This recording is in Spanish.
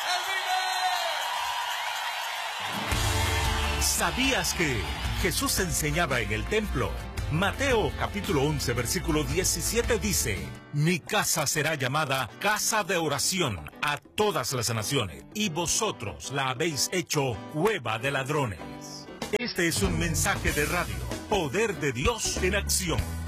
¿Sabías que Jesús enseñaba en el templo? Mateo capítulo 11 versículo 17 dice: Mi casa será llamada casa de oración a todas las naciones, y vosotros la habéis hecho cueva de ladrones. Este es un mensaje de radio, Poder de Dios en acción.